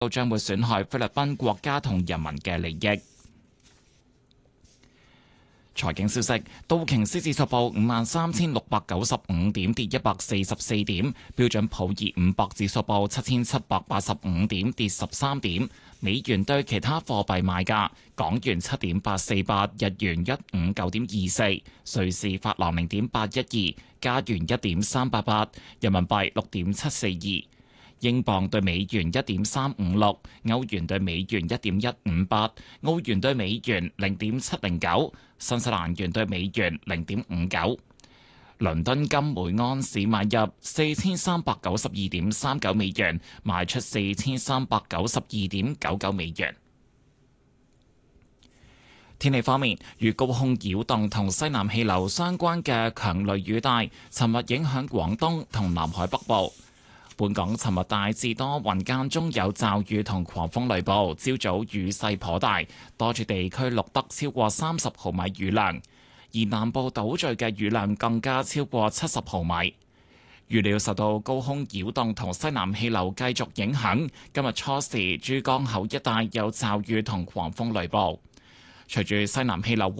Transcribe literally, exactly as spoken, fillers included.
都將會損害菲律賓國家同人民嘅利益。財經消息：道瓊斯指數報五萬三千六百九十五點，跌一百四十四點；標準普爾五百指數報七千七百八十五點，跌十三點。美元對其他貨幣賣價：港元七點八四八，日元一五九點二四，瑞士法郎零點八一二，加元一點三八八，人民幣六點七四二。英鎊對美元一點三五六，歐元對美元一點一五八，澳元對美元零點七零九，新西蘭元對美元零點五九。倫敦金每安士買入四千三百九十二點三九美元，賣出四千三百九十二點九九美元。天氣方面，與高空擾動同西南氣流相關嘅強雷雨帶，尋日影響廣東同南海北部。本港尋日大致多雲，間中有驟雨同狂風雷暴，朝早雨勢頗大，多處地區錄得超過三十毫米雨量，而南部島嶼嘅雨量更加超過七十毫米。預料受到高空擾動同西南氣流繼續影響，今日初時珠江口一帶有驟雨同狂風雷暴，隨住西南氣流